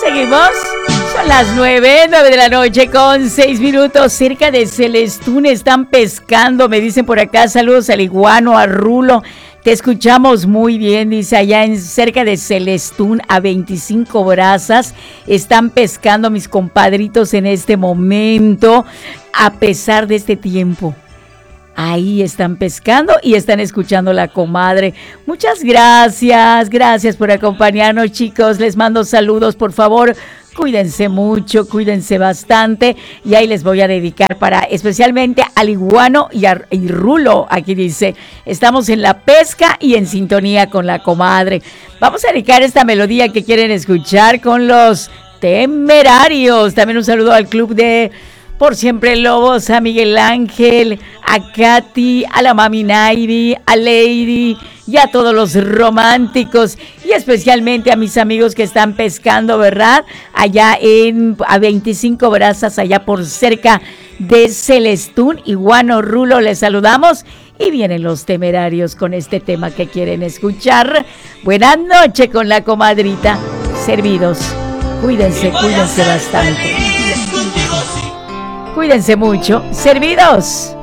Seguimos. Son las 9 de la noche con 6 minutos. Cerca de Celestún están pescando. Me dicen por acá, saludos al Iguano, a Rulo. Te escuchamos muy bien, dice allá cerca de Celestún, a 25 brazas. Están pescando mis compadritos en este momento, a pesar de este tiempo. Ahí están pescando y están escuchando La Comadre. Muchas gracias por acompañarnos, chicos. Les mando saludos, por favor. Cuídense mucho, cuídense bastante. Y ahí les voy a dedicar especialmente al Iguano y Rulo. Aquí dice, estamos en la pesca y en sintonía con La Comadre. Vamos a dedicar esta melodía que quieren escuchar con los Temerarios. También un saludo al club de Por Siempre Lobos, a Miguel Ángel, a Katy, a la Mami Nairi, a Lady y a todos los románticos y especialmente a mis amigos que están pescando, ¿verdad? Allá a 25 brazas, allá por cerca de Celestún. Iguano, Rulo, les saludamos y vienen los Temerarios con este tema que quieren escuchar. Buenas noches con La Comadrita. Servidos. Cuídense bastante. Cuídense mucho. Servidos.